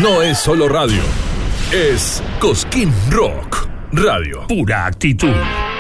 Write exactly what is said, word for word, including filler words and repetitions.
no es solo radio, es Cosquín Rock Radio. Pura actitud.